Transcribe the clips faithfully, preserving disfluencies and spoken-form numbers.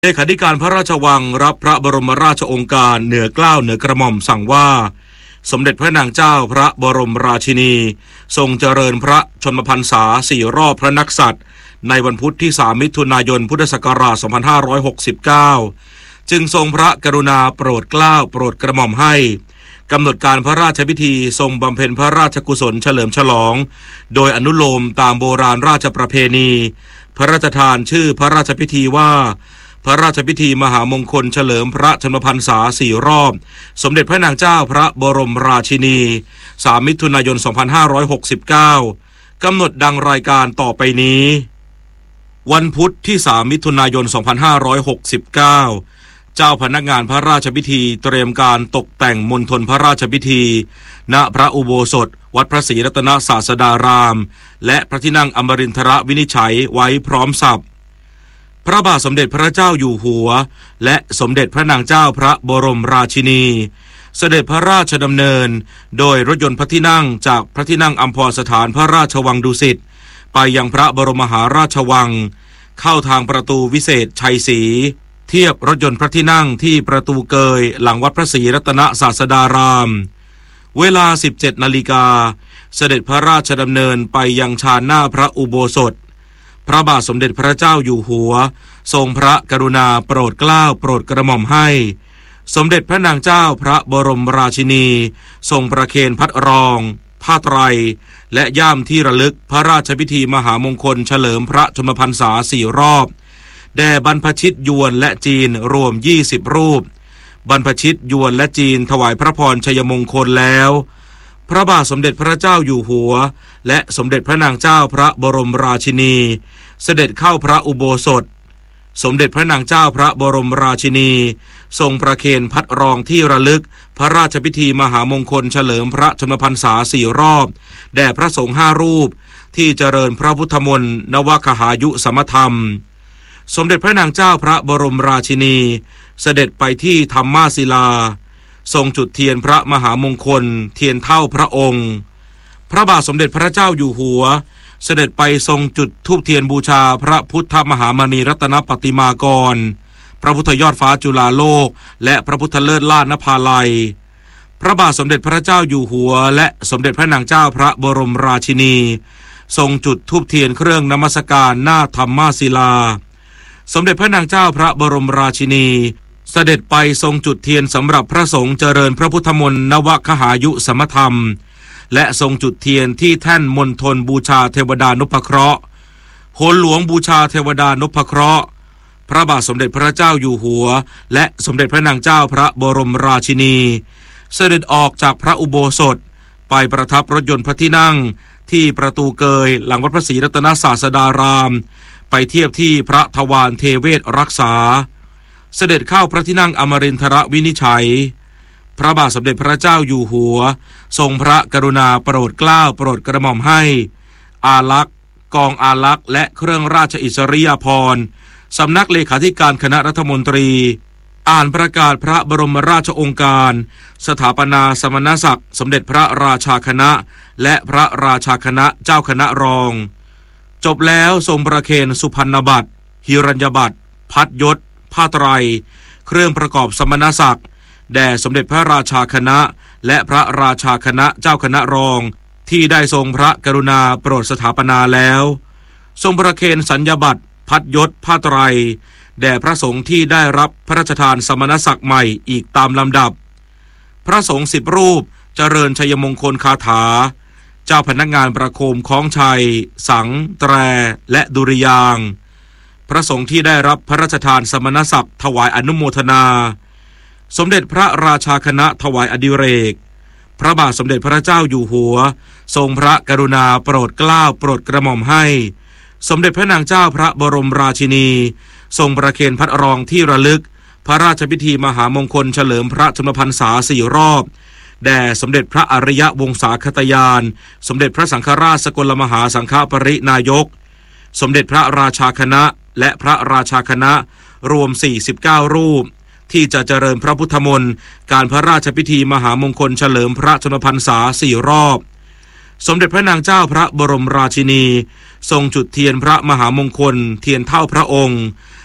เลขาธิการพระราชวังรับพระบรมราชโองการเหนือเกล้าเหนือกระหม่อมสั่งว่าสมเด็จพระนางเจ้าพระบรมราชินีทรงเจริญพระชนมพรรษาสี่รอบพระนักษัตริย์ในวันพุธที่สามมิถุนายนพุทธศักราชสองพันห้าร้อยหกสิบเก้าจึงทรงพระกรุณาโปรดเกล้าโปรดกระหม่อมให้กำหนดการพระราชพิธีทรงบำเพ็ญพระราชกุศลเฉลิมฉลองโดยอนุโลมตามโบราณราชประเพณีพระราชทานชื่อพระราชพิธีว่าพระราชพิธีมหามงคลเฉลิมพระชนมพรรษาสี่รอบสมเด็จพระนางเจ้าพระบรมราชินีสามมิถุนายนสองพันห้าร้อยหกสิบเก้ากำหนดดังรายการต่อไปนี้วันพุธที่สามมิถุนายนสองพันห้าร้อยหกสิบเก้าเจ้าพนักงานพระราชพิธีเตรียมการตกแต่งมณฑลพระราชพิธีณพระอุโบสถวัดพระศรีรัตนศาสดารามและพระที่นั่งอมรินทรวินิจฉัยไว้พร้อมสับพระบาทสมเด็จพระเจ้าอยู่หัวและสมเด็จพระนางเจ้าพระบรมราชินีเสด็จพระราชดำเนินโดยรถยนต์พระที่นั่งจากพระที่นั่งอัมพรสถานพระราชวังดุสิตไปยังพระบรมมหาราชวังเข้าทางประตูวิเศษชัยศรีเทียบรถยนต์พระที่นั่งที่ประตูเกยหลังวัดพระศรีรัตนศาสดารามเวลา สิบเจ็ดนาฬิกาเสด็จพระราชดำเนินไปยังชานหน้าพระอุโบสถพระบาทสมเด็จพระเจ้าอยู่หัวทรงพระกรุณาโปรดเกล้าโปรดกระหม่อมให้สมเด็จพระนางเจ้าพระบรมราชินีทรงประเคนพัดรองผ้าไตรและย่ามที่ระลึกพระราชพิธีมหามงคลเฉลิมพระชนมพรรษาสี่รอบแด่บรรพชิตยวนและจีนรวมยี่สิบรูปบรรพชิตยวนและจีนถวายพระพรชัยมงคลแล้วพระบาทสมเด็จพระเจ้าอยู่หัวและสมเด็จพระนางเจ้าพระบรมราชินีเสด็จเข้าพระอุโบสถสมเด็จพระนางเจ้าพระบรมราชินีทรงประเคนพัดรองที่ระลึกพระราชพิธีมหามงคลเฉลิมพระชนมพรรษาสี่รอบแด่พระสงฆ์ห้ารูปที่เจริญพระพุทธมนต์นวคหายุสมธรรมสมเด็จพระนางเจ้าพระบรมราชินีเสด็จไปที่ธรรมาศิลาทรงจุดเทียนพระมหามงคลเทียนเท่าพระองค์พระบาทสมเด็จพระเจ้าอยู่หัวเสด็จไปทรงจุดธูปเทียนบูชาพระพุทธมหามณีรัตนปฏิมากรพระพุทธยอดฟ้าจุฬาโลกและพระพุทธเลิศลาภนภาลัยพระบาทสมเด็จพระเจ้าอยู่หัวและสมเด็จพระนางเจ้าพระบรมราชินีทรงจุดธูปเทียนเครื่องนมัสการหน้าธรรมาศิลาสมเด็จพระนางเจ้าพระบรมราชินีเสด็จไปทรงจุดเทียนสำหรับพระสงฆ์เจริญพระพุทธมนต์นวคหายุสมธรรมและทรงจุดเทียนที่แท่นมณฑลบูชาเทวดานพเคราะห์โหรหลวงบูชาเทวดานพเคราะห์พระบาทสมเด็จพระเจ้าอยู่หัวและสมเด็จพระนางเจ้าพระบรมราชินีเสด็จออกจากพระอุโบสถไปประทับรถยนต์พระที่นั่งที่ประตูเกยหลังวัดพระศรีรัตนศาสดารามไปเทียบที่พระทวารเทเวศรักษาเสด็จเข้าพระที่นั่งอมรินทรวินิจฉัยพระบาทสมเด็จพระเจ้าอยู่หัวทรงพระกรุณาโปรดเกล้าโปรดกระหม่อมให้อาลักษ์กองอาลักษ์และเครื่องราชอิสริยาภรณ์สำนักเลขาธิการคณะรัฐมนตรีอ่านประกาศพระบรมราชโองการสถาปนาสมณศักดิ์สมเด็จพระราชาคณะและพระราชาคณะเจ้าคณะรองจบแล้วทรงประเคนสุพรรณบัตรหิรัญญบัตรพัดยศผ้าไตรเครื่องประกอบสมณศักดิ์แด่สมเด็จพระราชาคณะและพระราชาคณะเจ้าคณะรองที่ได้ทรงพระกรุณาโปรดสถาปนาแล้วทรงประเคนสัญญบัตรพัดยศผ้าไตรแด่พระสงฆ์ที่ได้รับพระราชทานสมณศักดิ์ใหม่อีกตามลำดับพระสงฆ์สิบรูปเจริญชัยมงคลคาถาเจ้าพนักงานประโคมคล้องชัยสังแตรและดุริยางค์พระสงฆ์ที่ได้รับพระราชทานสมณศักดิ์ถวายอนุโมทนาสมเด็จพระราชาคณะถวายอดิเรกพระบาทสมเด็จพระเจ้าอยู่หัวทรงพระกรุณาโปรดเกล้าโปรดกระหม่อมให้สมเด็จพระนางเจ้าพระบรมราชินีทรงประเคนพัดรองที่ระลึกพระราชพิธีมหามงคลเฉลิมพระชนมพรรษาสี่รอบแด่สมเด็จพระอริยวงศาคตยานสมเด็จพระสังฆราชสกลมหาสังฆปรินายกสมเด็จพระราชาคณะและพระราชาคณะรวมสี่สิบเก้ารูปที่จะเจริญพระพุทธมนต์การพระราชพิธีมหามงคลเฉลิมพระชนมพรรษาสี่รอบสมเด็จพระนางเจ้าพระบรมราชินีทรงจุดเทียนพระมหามงคลเทียนเท่าพระองค์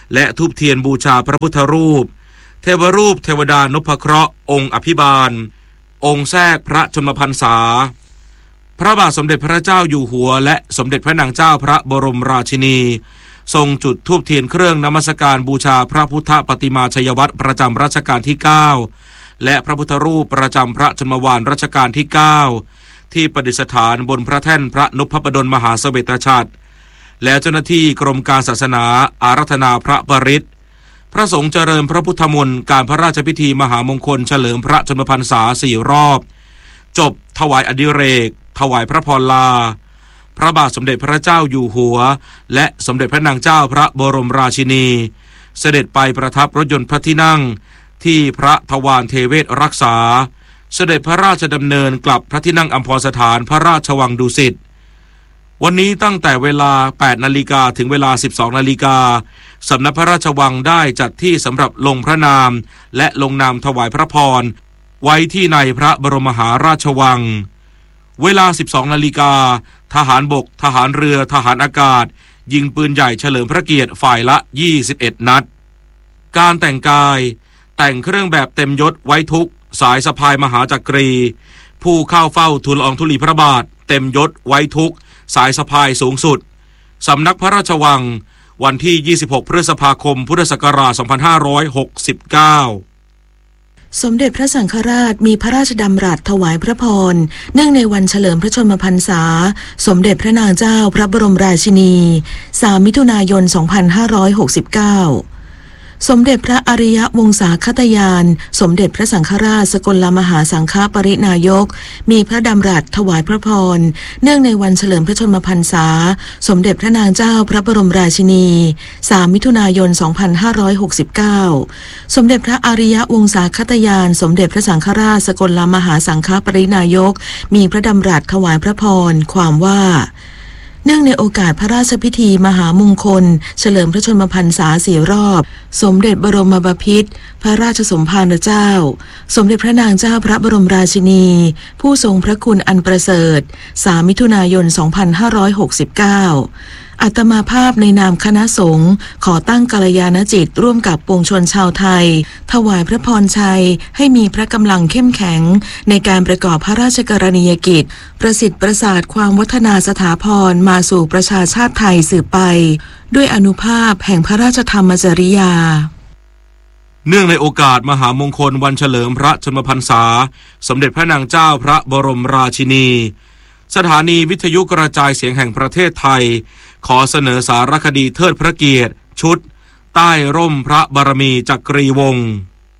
และธูปเทียนบูชาพระพุทธรูปเทวรูปเทวดานพเคราะห์องค์อภิบาลองค์แทรกพระชนมพรรษาพระบาทสมเด็จพระเจ้าอยู่หัวและสมเด็จพระนางเจ้าพระบรมราชินีทรงจุดธูปเทียนเครื่องนมัสการบูชาพระพุทธปฏิมาชัยวัตรประจำรัชกาลที่เก้าและพระพุทธรูปประจำพระชนมวาลรัชกาลที่เก้าที่ประดิษฐานบนพระแท่นพระนพบดลมหาเสวตฉัตรและเจ้าหน้าที่กรมการศาสนาอาราธนาพระปริตรพระสงฆ์เจริญพระพุทธมนต์การพระราชพิธีมหามงคลเฉลิมพระชนมพรรษาสี่รอบจบถวายอดิเรกถวายพระพรลาพระบาทสมเด็จพระเจ้าอยู่หัวและสมเด็จพระนางเจ้าพระบรมราชินีเสด็จไปประทับรถยนต์พระที่นั่งที่พระทวารเทเวศรักษาเสด็จพระราชดำเนินกลับพระที่นั่งอัมพรสถานพระราชวังดุสิตวันนี้ตั้งแต่เวลา แปดนาฬิกา ถึงเวลา สิบสองนาฬิกาสำนักพระราชวังได้จัดที่สำหรับลงพระนามและลงนามถวายพระพรไว้ที่ในพระบรมมหาราชวังเวลา สิบสองนาฬิกาทหารบกทหารเรือทหารอากาศยิงปืนใหญ่เฉลิมพระเกียรติฝ่ายละยี่สิบเอ็ดนัดการแต่งกายแต่งเครื่องแบบเต็มยศไว้ทุกสายสะพายมหาจักรีผู้เข้าเฝ้าทูลละอองธุลีพระบาทเต็มยศไว้ทุกสายสะพายสูงสุดสำนักพระราชวังวันที่ยี่สิบหกพฤษภาคมพุทธศักราชสองพันห้าร้อยหกสิบเก้าสมเด็จพระสังฆราชมีพระราชดำรัสถวายพระพรเนื่องในวันเฉลิมพระชนมพรรษาสมเด็จพระนางเจ้าพระบรมราชินีสามมิถุนายนสองพันห้าร้อยหกสิบเก้าสมเด็จพระอริยวงศาคตยานสมเด็จพระสังฆราชสกลมหาสังฆปรินายกมีพระดำรัสถวายพระพรเนื่องในวันเฉลิมพระชนมพรรษาสมเด็จพระนางเจ้าพระบรมราชินีสามมิถุนายนสองพันห้าร้อยหกสิบเก้าสมเด็จพระอริยวงศาคตยานสมเด็จพระสังฆราชสกลมหาสังฆปรินายกมีพระดำรัสถวายพระพรความว่าเนื่องในโอกาสพระราชพิธีมหามงคลเฉลิมพระชนมพรรษาสี่รอบสมเด็จบรมบพิตรพระราชสมภารเจ้าสมเด็จพระนางเจ้าพระบรมราชินีผู้ทรงพระคุณอันประเสริฐสามมิถุนายนสองพันห้าร้อยหกสิบเก้าอาตมาภาพในนามคณะสงฆ์ขอตั้งกัลยาณจิตร่วมกับปวงชนชาวไทยถวายพระพรชัยให้มีพระกำลังเข้มแข็งในการประกอบพระราชกรณียกิจประสิทธิ์ประสาทความวัฒนาสถาพรมาสู่ประชาชาติไทยสืบไปด้วยอานุภาพแห่งพระราชธรรมจริยาเนื่องในโอกาสมหามงคลวันเฉลิมพระชนมพรรษาสมเด็จพระนางเจ้าพระบรมราชินีสถานีวิทยุกระจายเสียงแห่งประเทศไทยขอเสนอสารคดีเทิดพระเกียรติชุดใต้ร่มพระบารมีจักรีวงศ์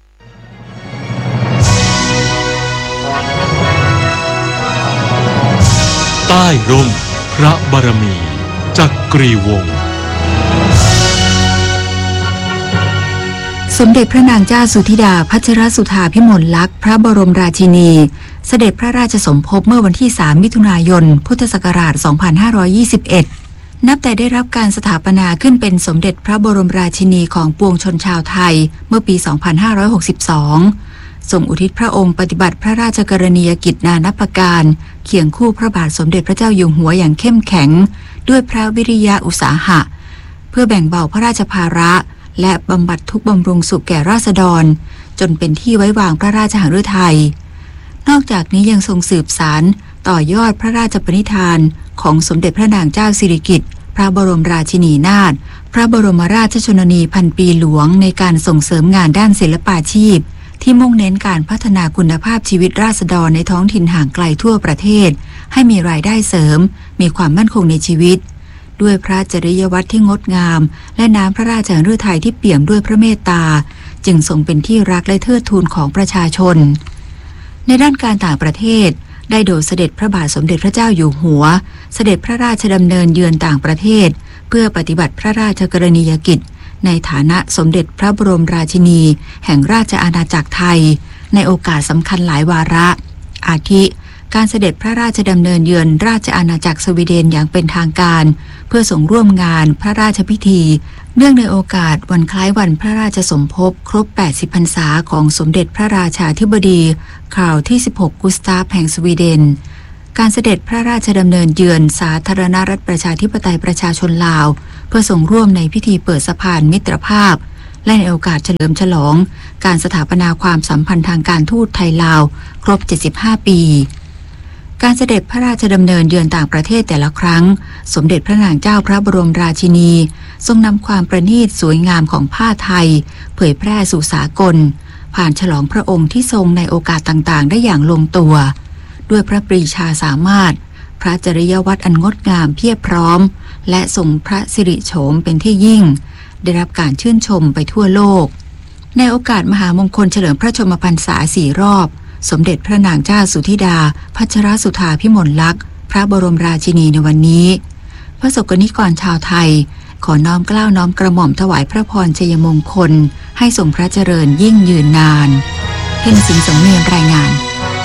ใต้ร่มพระบารมีจักรีวงศ์สมเด็จพระนางเจ้าสุธิดาพัชรสุธาภิมลลักษณ์พระบรมราชินีเสด็จพระราชสมภพเมื่อวันที่สามมิถุนายนพุทธศักราชสองพันห้าร้อยยี่สิบเอ็ดนับแต่ได้รับการสถาปนาขึ้นเป็นสมเด็จพระบรมราชินีของปวงชนชาวไทยเมื่อปีสองพันห้าร้อยหกสิบสองทรงอุทิศพระองค์ปฏิบัติพระราชกรณียกิจนานับประการเคียงคู่พระบาทสมเด็จพระเจ้าอยู่หัวอย่างเข้มแข็งด้วยพระวิริยะอุตสาหะเพื่อแบ่งเบาพระราชภาระและบำบัดทุกข์บำรุงสุขแก่ราษฎรจนเป็นที่ไว้วางพระราชหฤทัยนอกจากนี้ยังทรงสืบสานต่อยอดพระราชปณิธานของสมเด็จพระนางเจ้าสิริกิติ์พระบรมราชินีนาถพระบรมราชชนนีพันปีหลวงในการส่งเสริมงานด้านศิลปาชีพที่มุ่งเน้นการพัฒนาคุณภาพชีวิตราษฎรในท้องถิ่นห่างไกลทั่วประเทศให้มีรายได้เสริมมีความมั่นคงในชีวิตด้วยพระจริยวัตรที่งดงามและน้ำพระราชฤทัยที่เปี่ยมด้วยพระเมตตาจึงทรงเป็นที่รักและเทิดทูนของประชาชนในด้านการต่างประเทศได้โดยเสด็จพระบาทสมเด็จพระเจ้าอยู่หัวเสด็จพระราชดำเนินเยือนต่างประเทศเพื่อปฏิบัติพระราชกรณียกิจในฐานะสมเด็จพระบรมราชินีแห่งราชอาณาจักรไทยในโอกาสสำคัญหลายวาระอาทิการเสด็จพระราชดำเนินเยือนราชอาณาจักรสวีเดนอย่างเป็นทางการเพื่อส่งร่วมงานพระราชพิธีเนื่องในโอกาสวันคล้ายวันพระราชสมภพครบแปดสิบพรรษาของสมเด็จพระราชาธิบดีคาร์ลที่สิบหกกุสตาฟแห่งสวีเดนการเสด็จพระราชดำเนินเยือนสาธารณรัฐประชาธิปไตยประชาชนลาวเพื่อส่งร่วมในพิธีเปิดสะพานมิตรภาพและในโอกาสเฉลิมฉลองการสถาปนาความสัมพันธ์ทางการทูตไทยลาวครบเจ็ดสิบห้าปีการเสด็จพระราชดำเนินเยือนต่างประเทศแต่ละครั้งสมเด็จพระนางเจ้าพระบรมราชินีทรงนำความประณีตสวยงามของผ้าไทยเผยแพร่สู่สากลผ่านฉลองพระองค์ที่ทรงในโอกาสต่างๆได้อย่างลงตัวด้วยพระปรีชาสามารถพระจริยวัตรอันงดงามเพียบพร้อมและทรงพระสิริโฉมเป็นที่ยิ่งได้รับการชื่นชมไปทั่วโลกในโอกาสมหามงคลเฉลิมพระชนมพรรษาสี่รอบสมเด็จพระนางเจ้าสุธิดาพัชรสุธาพิมลลักษณ์พระบรมราชินีในวันนี้พระสกนิกรชาวไทยขอน้อมเกล้าน้อมกระหม่อมถวายพระพรชัยมงคลให้ทรงพระเจริญยิ่งยืนนานเพ็ญสิงห์สงเนียมรายงาน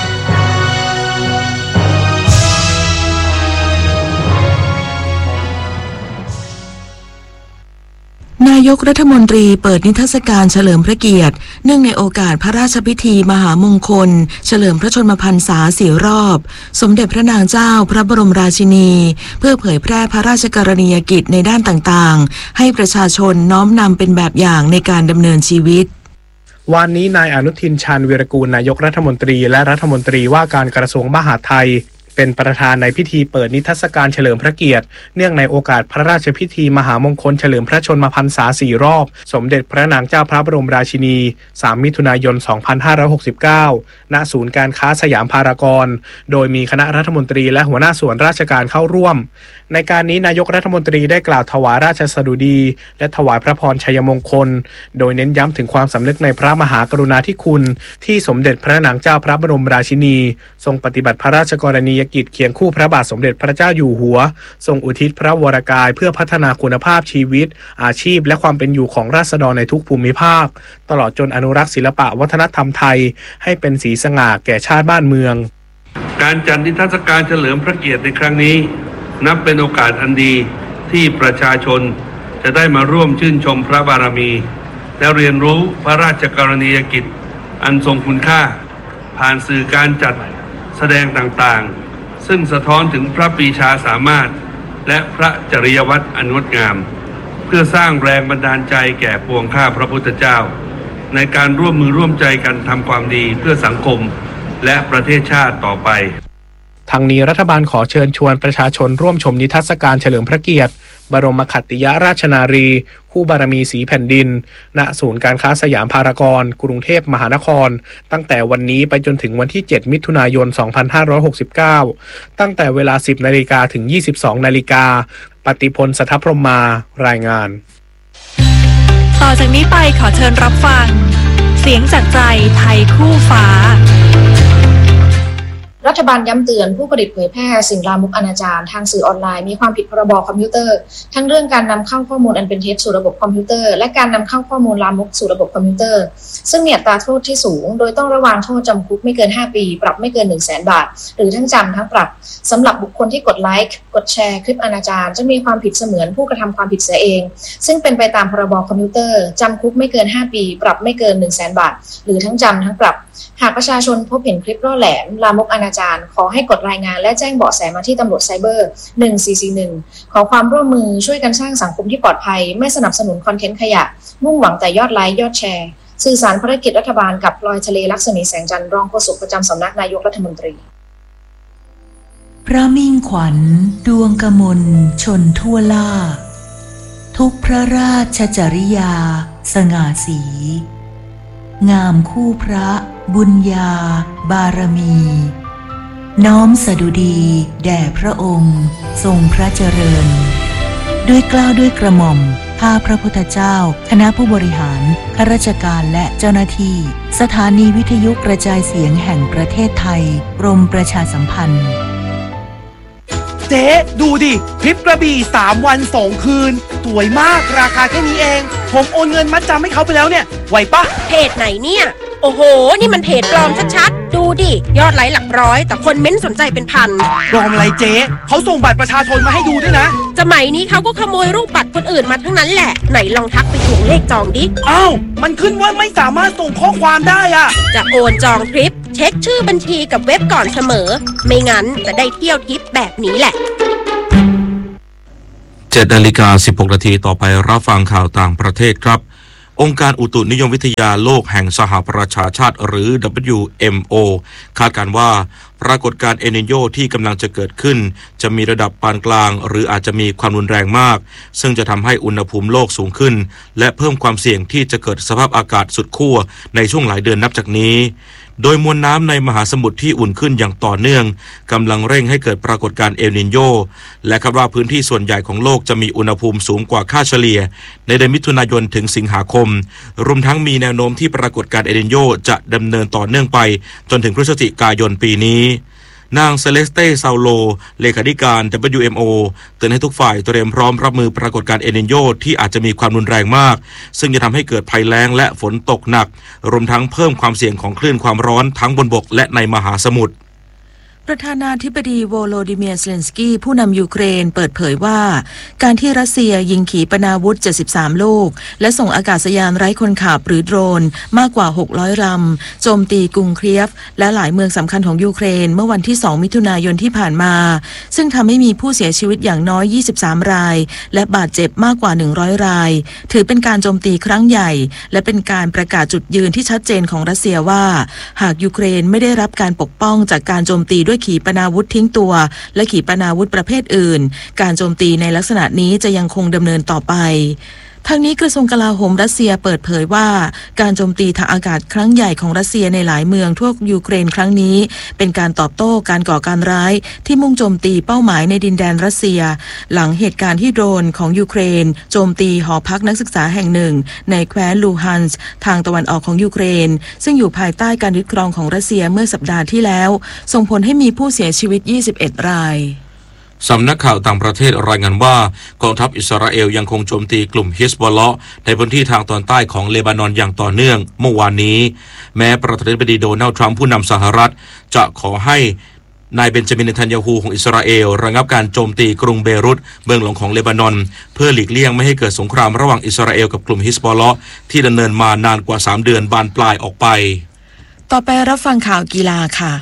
นายกรัฐมนตรีเปิดนิทรรศการเฉลิมพระเกียรติเนื่องในโอกาสพระราชพิธีมหามงคลเฉลิมพระชนมพรรษาสี่รอบสมเด็จพระนางเจ้าพระบรมราชินีเพื่อเผยแพร่พระราชกรณียกิจในด้านต่างๆให้ประชาชนน้อมนำเป็นแบบอย่างในการดำเนินชีวิตวันนี้นายอนุทินชาญวีรกูลนายกรัฐมนตรีและรัฐมนตรีว่าการกระทรวงมหาดไทยเป็นประธานในพิธีเปิดนิทรรศการเฉลิมพระเกียรติเนื่องในโอกาสพระราชพิธีมหามงคลเฉลิมพระชนมพรรษาสี่รอบสมเด็จพระนางเจ้าพระบรมราชินีสามมิถุนายนสองพันห้าร้อยหกสิบเก้าณศูนย์การค้าสยามพารากอนโดยมีคณะรัฐมนตรีและหัวหน้าส่วนราชการเข้าร่วมในการนี้นายกรัฐมนตรีได้กล่าวถวายราชสดุดีและถวายพระพรชัยมงคลโดยเน้นย้ำถึงความสำนึกในพระมหากรุณาธิคุณที่สมเด็จพระนางเจ้าพระบรมราชินีทรงปฏิบัติพระราชกรณียกิจเคียงคู่พระบาทสมเด็จพระเจ้าอยู่หัวทรงอุทิศพระวรกายเพื่อพัฒนาคุณภาพชีวิตอาชีพและความเป็นอยู่ของราษฎรในทุกภูมิภาคตลอดจนอนุรักษ์ศิลปะวัฒนธรรมไทยให้เป็นสีสง่าแก่ชาติบ้านเมืองการจัดนิทรรศการเฉลิมพระเกียรติในครั้งนี้นับเป็นโอกาสอันดีที่ประชาชนจะได้มาร่วมชื่นชมพระบารมีและเรียนรู้พระราชกรณียกิจอันทรงคุณค่าผ่านสื่อการจัดแสดงต่างๆซึ่งสะท้อนถึงพระปรีชาสามารถและพระจริยวัตรอันงดงามเพื่อสร้างแรงบันดาลใจแก่ปวงข้าพระพุทธเจ้าในการร่วมมือร่วมใจกันทำความดีเพื่อสังคมและประเทศชาติต่อไปทางนี้รัฐบาลขอเชิญชวนประชาชนร่วมชมนิทรรศการเฉลิมพระเกียรติบรมขัตติยราชนารีคู่บารมีสีแผ่นดินณศูนย์การค้าสยามพารากอนกรุงเทพมหานครตั้งแต่วันนี้ไปจนถึงวันที่เจ็ดมิถุนายนสองพันห้าร้อยหกสิบเก้าตั้งแต่เวลา สิบนาฬิกา ถึง ยี่สิบสองนาฬิกาปฏิพล สัทธพรหมารายงานต่อจากนี้ไปขอเชิญรับฟังเสียงจากใจไทยคู่ฟ้ารัฐบาลย้ำเตือนผู้ผลิตเผยแพร่สิ่งลามกอนาจารทางสื่อออนไลน์มีความผิดพรบคอมพิวเตอร์ทั้งเรื่องการนำเข้าข้อมูลอันเป็นเท็จสู่ระบบคอมพิวเตอร์และการนำเข้าข้อมูลลามกสู่ระบบคอมพิวเตอร์ซึ่งมีอัตราโทษที่สูงโดยต้องระวางโทษจำคุกไม่เกินห้าปีปรับไม่เกิน หนึ่งแสน บาทหรือทั้งจำทั้งปรับสำหรับบุคคลที่กดไลค์กดแชร์คลิปอนาจารจะมีความผิดเสมือนผู้กระทำความผิดเสียเองซึ่งเป็นไปตามพรบคอมพิวเตอร์จำคุกไม่เกินห้าปีปรับไม่เกิน หนึ่งแสน บาทหรือทั้งจำทั้งปรับหากประชาชนพบเห็นคลิปล่อแหลมลามกอนาจารขอให้กดรายงานและแจ้งเบาะแสมาที่ตำรวจไซเบอร์หนึ่งสี่สี่หนึ่งขอความร่วมมือช่วยกันสร้างสังคมที่ปลอดภัยไม่สนับสนุนคอนเทนต์ขยะมุ่งหวังแต่ยอดไลค์ยอดแชร์สื่อสารภารกิจรัฐบาลกับพลอยทะเลลักษมีแสงจันทร์รองโฆษกประจำสำนักนายกรัฐมนตรีพระมิ่งขวัญดวงกมลชนทั่วล่าทุกพระราชจริยาสง่าสีงามคู่พระบุญญาบารมีน้อมสดุดีแด่พระองค์ทรงพระเจริญด้วยเกล้าด้วยกระหม่อมข้าพระพุทธเจ้าคณะผู้บริหารข้าราชการและเจ้าหน้าที่สถานีวิทยุกระจายเสียงแห่งประเทศไทยกรมประชาสัมพันธ์เจ๊ดูดิทริปกระบี่สามวันสองคืนสวยมากราคาแค่นี้เองผมโอนเงินมัดจำให้เขาไปแล้วเนี่ยไหวปะเพจไหนเนี่ยโอ้โหนี่มันเพจปลอมชัดๆดูดิยอดไลค์หลักร้อยแต่คนเม้นสนใจเป็นพันปลอมอะไรเจ๊เขาส่งบัตรประชาชนมาให้ดูด้วยนะสมัยนี้เขาก็ขโมยรูปบัตรคนอื่นมาทั้งนั้นแหละไหนลองทักไปทวงเลขจองดิอ้าวมันขึ้นว่าไม่สามารถส่งข้อความได้อะจะโอนจองทริปเช็คชื่อบัญชีกับเว็บก่อนเสมอไม่งั้นจะได้เที่ยวทิปแบบนี้แหละเจ็ดนาฬิกาสิบหกนาทีต่อไปรับฟังข่าวต่างประเทศครับองค์การอุตุนิยมวิทยาโลกแห่งสหประชาชาติหรือ ดับเบิลยู เอ็ม โอ คาดการณ์ว่าปรากฏการณ์เอลนิโญที่กำลังจะเกิดขึ้นจะมีระดับปานกลางหรืออาจจะมีความรุนแรงมากซึ่งจะทำให้อุณหภูมิโลกสูงขึ้นและเพิ่มความเสี่ยงที่จะเกิดสภาพอากาศสุดขั้วในช่วงหลายเดือนนับจากนี้โดยมวลน้ำในมหาสมุทรที่อุ่นขึ้นอย่างต่อเนื่องกำลังเร่งให้เกิดปรากฏการณ์เอลนิโญและคาดว่าพื้นที่ส่วนใหญ่ของโลกจะมีอุณหภูมิสูงกว่าค่าเฉลี่ยในเดือนมิถุนายนถึงสิงหาคมรวมทั้งมีแนวโน้มที่ปรากฏการณ์เอลนิโญจะดำเนินต่อเนื่องไปจนถึงพฤศจิกายนปีนี้นางเซเลสเต้ซาโลเลขาธิการ ดับเบิลยู เอ็ม โอ เตือนให้ทุกฝ่ายเตรียมพร้อมรับมือปรากฏการณ์เอลนิโญที่อาจจะมีความรุนแรงมากซึ่งจะทำให้เกิดภัยแล้งและฝนตกหนักรวมทั้งเพิ่มความเสี่ยงของคลื่นความร้อนทั้งบนบกและในมหาสมุทรประธานาธิบดีโวโลดิเมียร์ เซเลนสกี้ผู้นำยูเครนเปิดเผยว่าการที่รัสเซียยิงขีปนาวุธเจ็ดสิบสามลูกและส่งอากาศยานไร้คนขับหรือโดรนมากกว่าหกร้อยลำโจมตีกรุงเคียฟและหลายเมืองสำคัญของยูเครนเมื่อวันที่สองมิถุนายนที่ผ่านมาซึ่งทำให้มีผู้เสียชีวิตอย่างน้อยยี่สิบสามรายและบาดเจ็บมากกว่าหนึ่งร้อยรายถือเป็นการโจมตีครั้งใหญ่และเป็นการประกาศจุดยืนที่ชัดเจนของรัสเซียว่าหากยูเครนไม่ได้รับการปกป้องจากการโจมตีด้วยขีปนาวุธทิ้งตัวและขีปนาวุธประเภทอื่นการโจมตีในลักษณะนี้จะยังคงดำเนินต่อไปทางนี้กระทรวงกลาโหมรัสเซียเปิดเผยว่าการโจมตีทางอากาศครั้งใหญ่ของรัสเซียในหลายเมืองทั่วยูเครนครั้งนี้เป็นการตอบโต้การก่อการร้ายที่มุ่งโจมตีเป้าหมายในดินแดนรัสเซียหลังเหตุการณ์ที่โดรนของยูเครนโจมตีหอพักนักศึกษาแห่งหนึ่งในแคว้นลูฮันส์ทางตะวันออกของยูเครนซึ่งอยู่ภายใต้การยึดครองของรัสเซียเมื่อสัปดาห์ที่แล้วส่งผลให้มีผู้เสียชีวิตยี่สิบเอ็ดรายสำนักข่าวต่างประเทศรายงานว่ากองทัพอิสราเอลยังคงโจมตีกลุ่มฮิสบอลเลาะห์ในพื้นที่ทางตอนใต้ของเลบานอนอย่างต่อเนื่องเมื่อวานนี้แม้ประธานาธิบดีโดนัลด์ทรัมป์ผู้นำสหรัฐจะขอให้นายเบนจามิน เนทันยาฮูของอิสราเอลระงับการโจมตีกรุงเบรุตเมืองหลวงของเลบานอนเพื่อหลีกเลี่ยงไม่ให้เกิดสงครามระหว่างอิสราเอลกับกลุ่มฮิสบอลเลาะห์ที่ดำเนินมานานกว่าสามเดือนบานปลายออกไปต่อไปรับฟังข่าวกีฬาค่ะ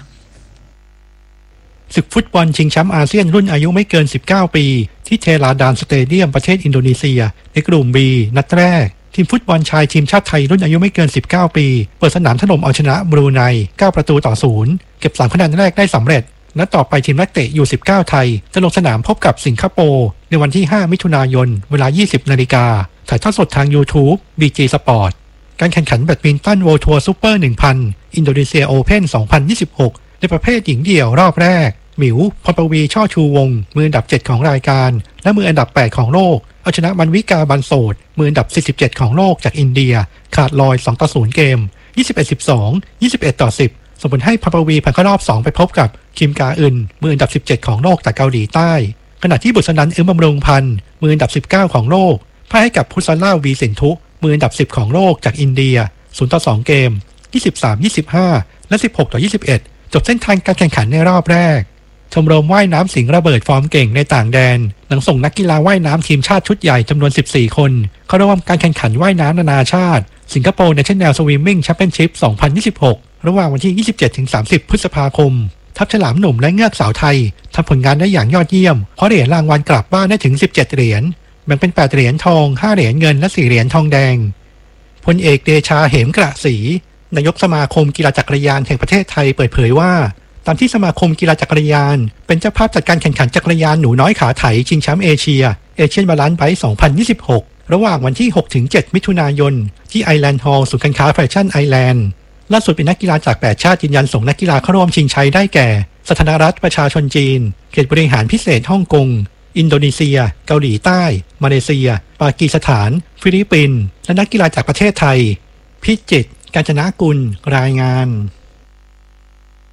ศึกฟุตบอลชิงแชมป์อาเซียนรุ่นอายุไม่เกินสิบเก้าปีที่เทลาดานสเตเดียมประเทศอินโดนีเซียในกลุ่ม B นัดแรกทีมฟุตบอลชายทีมชาติไทยรุ่นอายุไม่เกินสิบเก้าปีเปิดสนามถล่มเอาชนะบรูไนเก้าประตูต่อศูนย์เก็บสามคะแนนแรกได้สำเร็จนัดต่อไปทีมนักเตะยูสิบเก้าไทยจะลงสนามพบกับสิงคโปร์ในวันที่ห้ามิถุนายนเวลา ยี่สิบนาฬิกาถ่ายทอดสดทาง YouTube บี จี Sport การแข่งขันแบดมินตัน World Tour Super หนึ่งพัน อินโดนีเซีย Open สองพันยี่สิบหกในประเภทหญิงเดี่ยวรอบแรกหมิวพรปวีช่อชูวงมืออันดับเจ็ดของรายการและมืออันดับแปดของโลกเอาชนะมันวิกาบันโสดมืออันดับสี่สิบเจ็ดของโลกจากอินเดียขาดลอยสองต่อศูนย์เกม ยี่สิบเอ็ด สิบสอง ยี่สิบเอ็ดต่อสิบส่งผลให้พรปวีผ่านเข้ารอบสองไปพบกับคิมกาอึนมืออันดับสิบเจ็ดของโลกจากเกาหลีใต้ขณะที่บุษนันท์อึมบำรุงพันธ์มืออันดับสิบเก้าของโลกพ่ายให้กับพุซาล่าวีสินทุมืออันดับสิบของโลกจากอินเดียศูนย์ต่อสองเกม ยี่สิบสาม ยี่สิบห้า และสิบหกต่อยี่สิบเอ็ดจบเส้นทางการแข่งขันในรอบแรกชมรมว่ายน้ำสิงห์ระเบิดฟอร์มเก่งในต่างแดนหลังส่งนักกีฬาว่ายน้ำทีมชาติชุดใหญ่จำนวนสิบสี่คนเข้าร่วมการแข่งขันว่ายน้ำนานาชาติสิงคโปร์ National Swimming Championship สองพันยี่สิบหกระหว่างวันที่ ยี่สิบเจ็ดถึงสามสิบ พฤษภาคมทัพฉลามหนุ่มและเงือกสาวไทยทำผลงานได้อย่างยอดเยี่ยมเพราะเหรียญรางวัลกลับบ้านได้ถึงสิบเจ็ดเหรียญแบ่งเป็นแปดเหรียญทองห้าเหรียญเงินและสี่เหรียญทองแดงพลเอกเดชาเหมกระศรีนายกสมาคมกีฬาจักรยานแห่งประเทศไทยเปิดเผยว่าตามที่สมาคมกีฬาจักรยานเป็นเจ้าภาพจัดการแข่งขันจักรยานหนูน้อยขาไถชิงแชมป์เอเชียเอเชียนบาลานซ์ไบค์สองพันยี่สิบหกระหว่างวันที่หกถึงเจ็ดมิถุนายนที่ไอแลนด์ฮอลล์ศูนย์การค้าแฟชั่นไอแลนด์ล่าสุดเป็นนักกีฬาจากแปดชาติยืนยันส่งนักกีฬาเข้าร่วมชิงชัยได้แก่สาธารณรัฐประชาชนจีนเขตบริหารพิเศษฮ่องกงอินโดนีเซียเกาหลีใต้มาเลเซียปากีสถานฟิลิปปินส์และนักกีฬาจากประเทศไทยพิจิตรกาญจนกุลรายงาน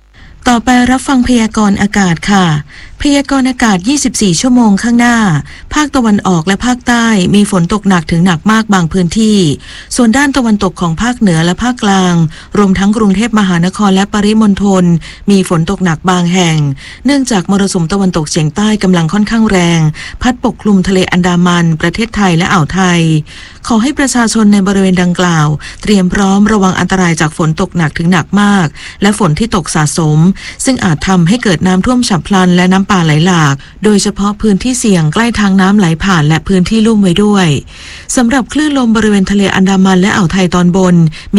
ต่อไปรับฟังพยากรณ์อากาศค่ะพยากรณ์อากาศยี่สิบสี่ชั่วโมงข้างหน้าภาคตะวันออกและภาคใต้มีฝนตกหนักถึงหนักมากบางพื้นที่ส่วนด้านตะวันตกของภาคเหนือและภาคกลางรวมทั้งกรุงเทพมหานครและปริมณฑลมีฝนตกหนักบางแห่งเนื่องจากมรสุมตะวันตกเฉียงใต้กำลังค่อนข้างแรงพัดปกคลุมทะเลอันดามันประเทศไทยและอ่าวไทยขอให้ประชาชนในบริเวณดังกล่าวเตรียมพร้อมระวังอันตรายจากฝนตกหนักถึงหนักมากและฝนที่ตกสะสมซึ่งอาจทำให้เกิดน้ำท่วมฉับพลันและน้ำป่าไหลหลากโดยเฉพาะพื้นที่เสี่ยงใกล้ทางน้ำไหลผ่านและพื้นที่ลุ่มไว้ด้วยสำหรับคลื่นลมบริเวณทะเลอันดามันและอ่าวไทยตอนบน